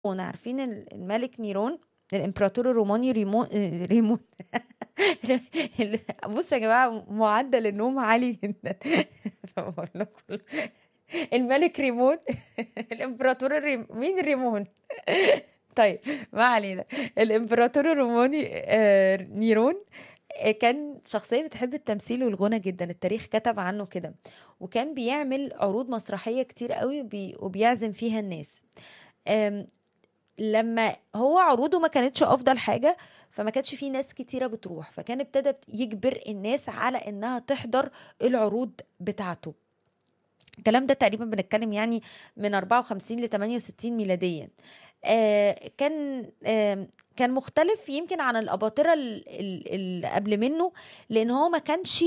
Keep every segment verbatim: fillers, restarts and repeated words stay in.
عارفين ال- الملك نيرون، الامبراطور الروماني ريمون ريمون ال- بصوا يا جماعه معدل النوم عالي جدا. فبقول لكم الملك ريمون. الامبراطور الريم... مين ريمون؟ طيب، ما علينا. الامبراطور الروماني آه، نيرون آه، كان شخصية بتحب التمثيل والغنى جدا، التاريخ كتب عنه كده. وكان بيعمل عروض مسرحية كتير قوي وبي... وبيعزم فيها الناس. آم، لما هو عروضه ما كانتش افضل حاجة، فما كانش فيه ناس كتيرة بتروح، فكان ابتدى يجبر الناس على انها تحضر العروض بتاعته. الكلام ده تقريبا بنتكلم يعني من أربعة وخمسين ل ثمانية وستين ميلاديا. آه كان آه كان مختلف يمكن عن الأباطرة ال- ال- اللي قبل منه، لأن هو ما كانش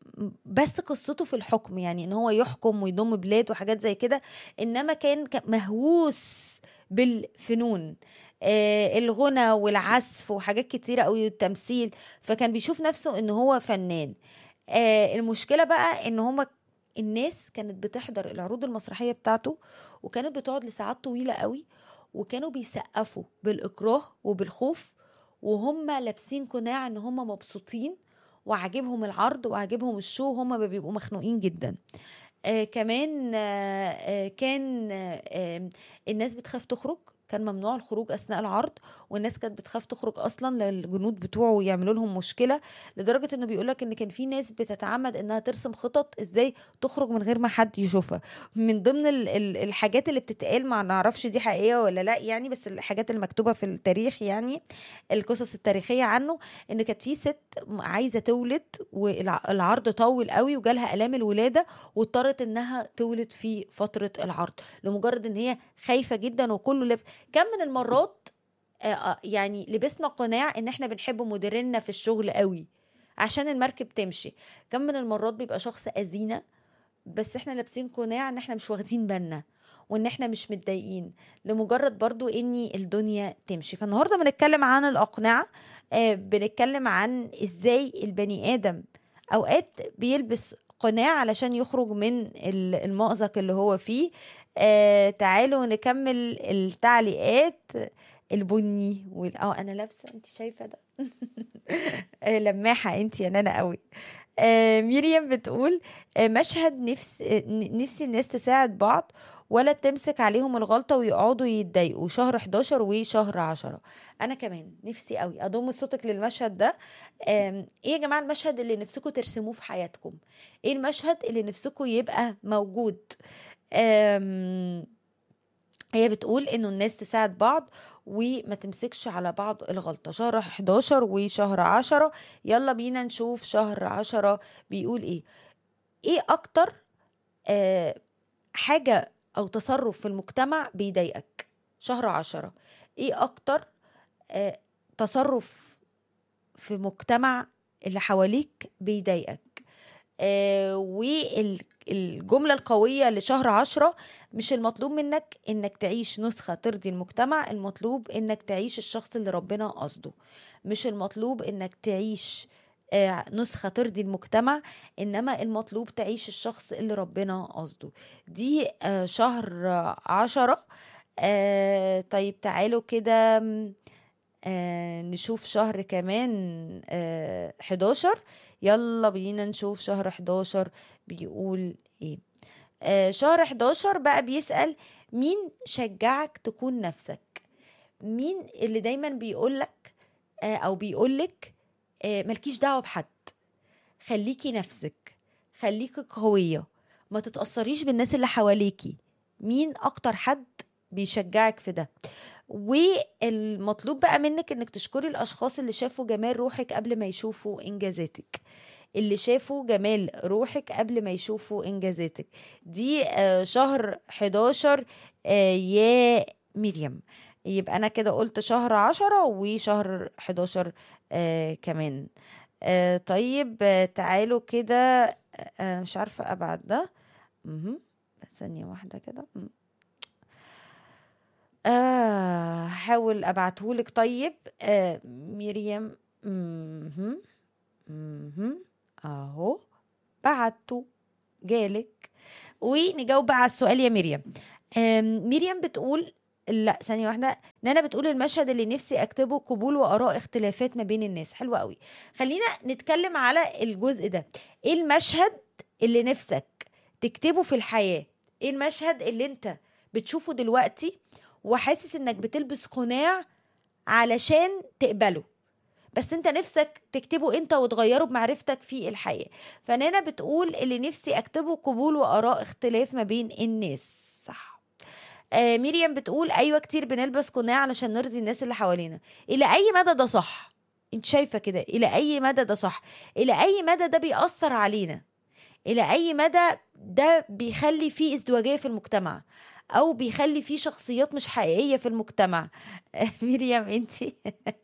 بس قصته في الحكم، يعني ان هو يحكم ويضم بلاد وحاجات زي كده، انما كان ك- مهووس بالفنون، آه الغنى والعزف وحاجات كتيرة قوي والتمثيل. فكان بيشوف نفسه ان هو فنان. آه المشكلة بقى ان هما الناس كانت بتحضر العروض المسرحية بتاعته، وكانت بتقعد لساعات طويلة قوي، وكانوا بيسقفوا بالإكراه وبالخوف، وهم لابسين قناع ان هم مبسوطين وعاجبهم العرض وعاجبهم الشو، هم بيبقوا مخنوقين جدا. آه كمان آه آه كان آه آه، الناس بتخاف تخرج، كان ممنوع الخروج أثناء العرض، والناس كانت بتخاف تخرج أصلا للجنود بتوعه يعملوا لهم مشكلة. لدرجة إنه بيقولك إن كان في ناس بتتعمد إنها ترسم خطط إزاي تخرج من غير ما حد يشوفها. من ضمن ال- ال- الحاجات اللي بتتقال، ما نعرفش دي حقيقية ولا لا يعني، بس الحاجات المكتوبة في التاريخ يعني، القصص التاريخية عنه، إن كانت في ست عايزة تولد والعرض طول قوي وجالها آلام الولادة، واضطرت انها تولد في فترة العرض لمجرد ان هي خايفة جدا. وكله لبس. كم من المرات آه، آه، يعني لبسنا قناع ان احنا بنحب مديرنا في الشغل قوي عشان المركب تمشي. كم من المرات بيبقى شخص أذينا، بس احنا لابسين قناع ان احنا مش واخدين بالنا، وان احنا مش متضايقين، لمجرد برضو اني الدنيا تمشي. فالنهاردة بنتكلم عن الأقنعة. آه، بنتكلم عن ازاي البني آدم اوقات بيلبس قناع علشان يخرج من ال- المأزق اللي هو فيه. آه تعالوا نكمل التعليقات. البني وال... اه انا لابسه، انت شايفه ده؟ آه لماحه انت يا نانا قوي. آه ميريام بتقول آه مشهد نفس آه ن- نفسي الناس تساعد بعض، ولا تمسك عليهم الغلطة ويقعدوا يتضايقوا. شهر حداشر وشهر عشرة. أنا كمان نفسي قوي أضم صوتك للمشهد ده. آم، إيه يا جماعة المشهد اللي نفسكم ترسموه في حياتكم؟ إيه المشهد اللي نفسكم يبقى موجود؟ آم، هي بتقول انه الناس تساعد بعض وما تمسكش على بعض الغلطة. شهر حداشر وشهر عشرة. يلا بينا نشوف شهر عشرة بيقول ايه. ايه اكتر آه حاجة او تصرف في المجتمع بيضايقك؟ شهر عشرة. ايه اكتر آه تصرف في مجتمع اللي حواليك بيضايقك؟ آه والجملة القوية لشهر عشرة: مش المطلوب منك انك تعيش نسخة ترضي المجتمع، المطلوب انك تعيش الشخص اللي ربنا قصده. مش المطلوب انك تعيش آه، نسخة ترضي المجتمع، انما المطلوب تعيش الشخص اللي ربنا قصده. دي آه، شهر عشرة. آه طيب تعالوا كده م، آه نشوف شهر كمان. آه حداشر. يلا بينا نشوف شهر حداشر بيقول ايه. آه شهر حداشر بقى بيسأل: مين شجعك تكون نفسك؟ مين اللي دايما بيقولك آه او بيقولك آه ملكيش دعوة بحد، خليكي نفسك، خليكي قوية، ما تتأثريش بالناس اللي حواليكي؟ مين اكتر حد بيشجعك في ده؟ والمطلوب بقى منك انك تشكري الاشخاص اللي شافوا جمال روحك قبل ما يشوفوا انجازاتك، اللي شافوا جمال روحك قبل ما يشوفوا انجازاتك. دي آه، شهر حداشر. آه، يا مريم. يبقى انا كده قلت شهر عشرة وشهر حداشر آه كمان. آه طيب آه تعالوا كده. آه مش عارفة ابعد ده. مهم. ثانية واحدة كده. آه هحاول ابعتهولك. طيب آه مريم. مهم. مهم. اهو بعته جالك. ونجاوب بقى على السؤال يا مريم. آم، مريم بتقول لا ثانية واحدة، نانا بتقول المشهد اللي نفسي اكتبه قبول واراء اختلافات ما بين الناس. حلوة قوي. خلينا نتكلم على الجزء ده. ايه المشهد اللي نفسك تكتبه في الحياة؟ ايه المشهد اللي انت بتشوفه دلوقتي وحاسس انك بتلبس قناع علشان تقبله، بس انت نفسك تكتبه انت وتغيره بمعرفتك في الحياة؟ فنانا بتقول اللي نفسي اكتبه قبول واراء اختلاف ما بين الناس. صح. آه ميريام بتقول ايوه كتير بنلبس قناع علشان نرضي الناس اللي حوالينا. الى اي مدى ده صح؟ انت شايفة كده الى اي مدى ده صح؟ الى اي مدى ده بيأثر علينا؟ الى اي مدى ده بيخلي فيه ازدواجية في المجتمع او بيخلي فيه شخصيات مش حقيقية في المجتمع؟ آه ميريام انتي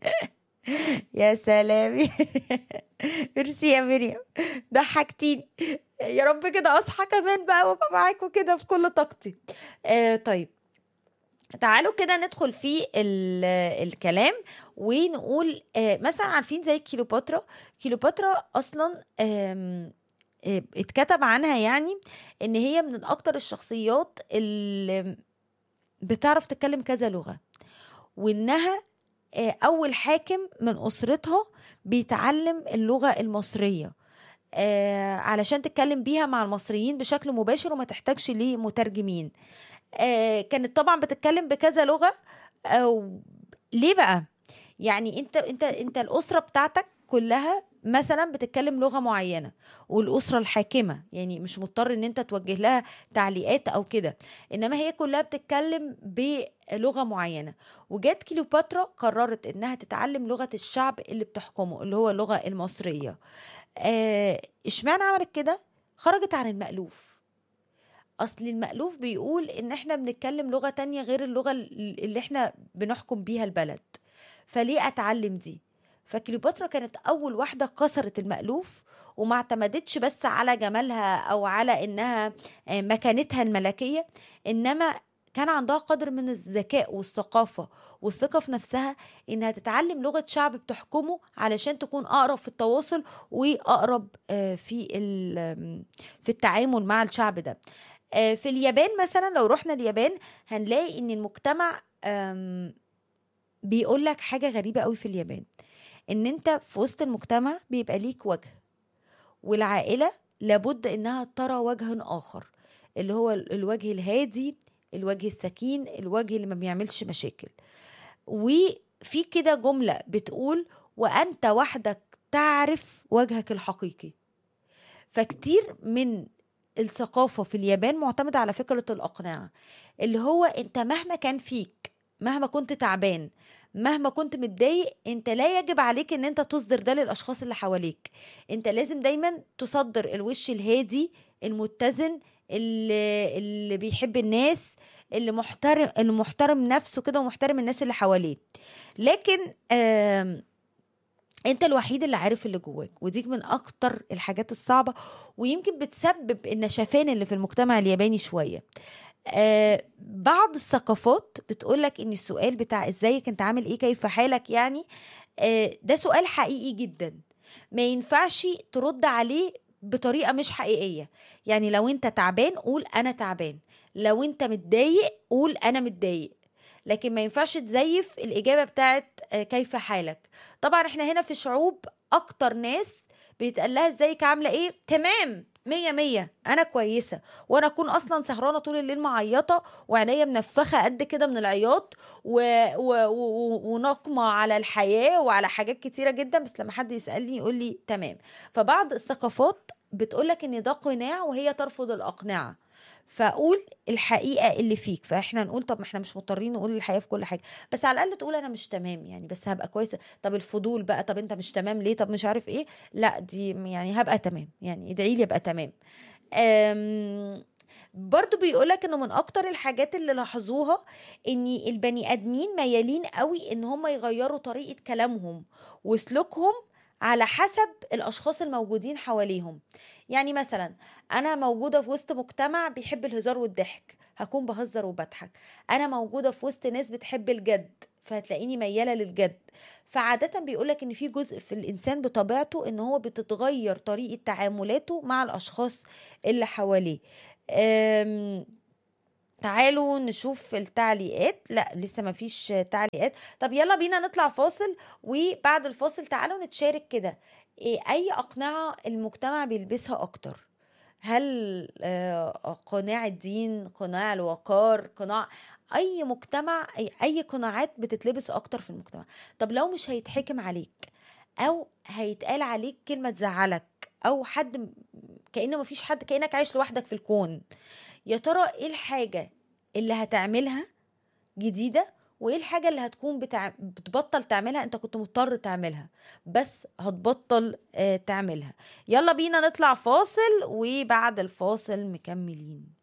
يا سلام. ميرسي يا مريم، ضحكتيني. يا رب كده اصحى كمان بقى وابقى معاكم كده في كل طاقتي. آه طيب، تعالوا كده ندخل في الكلام ونقول آه مثلا عارفين زي كيلوباترا. كيلوباترا اصلا آم، آه، اتكتب عنها يعني ان هي من اكتر الشخصيات اللي بتعرف تتكلم كذا لغة، وانها آه، اول حاكم من اسرتها بيتعلم اللغة المصرية آه، علشان تتكلم بيها مع المصريين بشكل مباشر وما تحتاجش لمترجمين. آه، كانت طبعا بتتكلم بكذا لغة. آه، ليه بقى؟ يعني انت انت انت الاسره بتاعتك كلها مثلا بتتكلم لغه معينه، والاسره الحاكمه يعني مش مضطر ان انت توجه لها تعليقات او كده، انما هي كلها بتتكلم بلغه معينه. وجات كليوباترا قررت انها تتعلم لغه الشعب اللي بتحكمه اللي هو اللغه المصريه. آه، اشمعنى عملت كده؟ خرجت عن المألوف. اصل المألوف بيقول ان احنا بنتكلم لغة تانية غير اللغة اللي احنا بنحكم بيها البلد، فليه اتعلم دي؟ فكليوباترا كانت اول واحدة كسرت المألوف، وما اعتمدتش بس على جمالها او على انها آه، مكانتها الملكية، انما كان عندها قدر من الذكاء والثقافة والثقة في نفسها انها تتعلم لغة شعب بتحكمه علشان تكون اقرب في التواصل واقرب آه، في ال- في التعامل مع الشعب ده. آه، في اليابان مثلا، لو رحنا اليابان هنلاقي ان المجتمع بيقول لك حاجة غريبة قوي في اليابان، ان انت في وسط المجتمع بيبقى ليك وجه، والعائلة لابد انها ترى وجه اخر، اللي هو ال- الوجه الهادي، الوجه السكين، الوجه اللي ما بيعملش مشاكل. وفي كده جملة بتقول وانت وحدك تعرف وجهك الحقيقي. فكتير من الثقافة في اليابان معتمدة على فكرة الأقنعة، اللي هو أنت مهما كان فيك، مهما كنت تعبان، مهما كنت متضايق، أنت لا يجب عليك أن أنت تصدر ده للأشخاص اللي حواليك. أنت لازم دايما تصدر الوش الهادي المتزن، اللي, اللي بيحب الناس، اللي محترم اللي محترم نفسه كده ومحترم الناس اللي حواليه. لكن آم انت الوحيد اللي عارف اللي جواك، ودي من اكتر الحاجات الصعبة، ويمكن بتسبب النشفان اللي في المجتمع الياباني شوية. آه بعض الثقافات بتقولك ان السؤال بتاع ازيك انت عامل ايه كيف حالك يعني آه ده سؤال حقيقي جدا، ما ينفعش ترد عليه بطريقة مش حقيقية. يعني لو انت تعبان قول انا تعبان، لو انت متضايق قول انا متضايق، لكن ما ينفعش تزيف الإجابة بتاعت آه، كيف حالك. طبعا احنا هنا في شعوب أكتر ناس بيتقال لها ازيك عاملة ايه، تمام مية مية أنا كويسة، وأنا أكون أصلا سهرانة طول الليل معيطة وعينيا منفخة قد كده من العياط و... و... و... ونقمة على الحياة وعلى حاجات كتيرة جدا، بس لما حد يسألني يقول لي تمام. فبعض الثقافات بتقولك ان ده قناع وهي ترفض الأقنعة، فقول الحقيقة اللي فيك. فاحنا نقول طب ما احنا مش مضطرين نقول الحقيقة في كل حاجة، بس على الأقل تقول أنا مش تمام يعني، بس هبقى كويسة. طب الفضول بقى، طب أنت مش تمام ليه، طب مش عارف إيه، لا دي يعني هبقى تمام، يعني ادعي لي ابقى تمام. أم برضو بيقولك انه من اكتر الحاجات اللي لاحظوها ان البني ادمين ميالين قوي ان هم يغيروا طريقة كلامهم وسلوكهم على حسب الاشخاص الموجودين حواليهم. يعني مثلا انا موجودة في وسط مجتمع بيحب الهزار والضحك، هكون بهزر وبضحك. انا موجودة في وسط ناس بتحب الجد، فهتلاقيني ميالة للجد. فعادة بيقولك ان في جزء في الانسان بطبيعته ان هو بتتغير طريقة تعاملاته مع الاشخاص اللي حواليه. أم تعالوا نشوف التعليقات. لا لسه ما فيش تعليقات. طب يلا بينا نطلع فاصل، وبعد الفاصل تعالوا نتشارك كده إيه اي اقنعة المجتمع بيلبسها اكتر. هل آه، قناع الدين، قناع الوقار، قناع اي مجتمع، اي اي قناعات بتتلبس اكتر في المجتمع. طب لو مش هيتحكم عليك، او هيتقال عليك كلمة تزعلك، او حد م- كأنه مفيش حد، كأنك عايش لوحدك في الكون، يا ترى ايه الحاجة اللي هتعملها جديدة؟ وايه الحاجة اللي هتكون بتع... بتبطل تعملها، انت كنت مضطر تعملها بس هتبطل آه تعملها؟ يلا بينا نطلع فاصل، وبعد الفاصل مكملين.